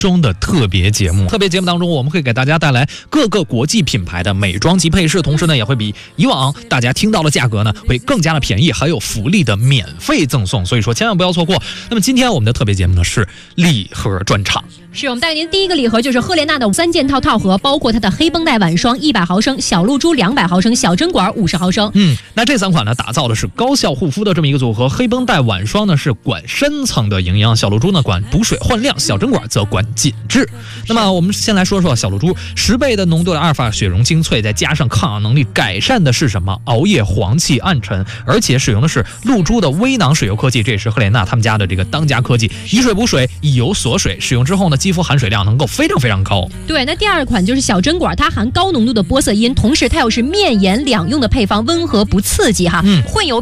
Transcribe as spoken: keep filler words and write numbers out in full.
中的特别节目，特别节目当中，我们会给大家带来各个国际品牌的美妆及配饰，同时呢，也会比以往大家听到的价格呢，会更加的便宜，还有福利的免费赠送，所以说千万不要错过。那么今天我们的特别节目呢是礼盒专场， 是我们带给您第一个礼盒就是赫莲娜的三件套套盒，包括它的黑绷带晚霜一百毫升、小露珠两百毫升、小针管五十毫升。 嗯，那这三款呢，打造的是高效护肤的这么一个组合。黑绷带晚霜呢是管深层的营养，小露珠呢管补水焕亮，小针管则管紧致。那么我们先来说说小露珠，十倍的浓度的阿尔法雪绒精粹，再加上抗氧能力，改善的是什么？熬夜、黄气、暗沉，而且使用的是露珠的微囊水油科技，这也是赫莲娜他们家的这个当家科技，以水补水，以油锁水。使用之后呢，肌肤含水量能够非常非常高。 对，那第二款就是小针管，它含高浓度的玻色因，同时它又是面颜两用的配方，温和不刺激哈， 嗯， 混有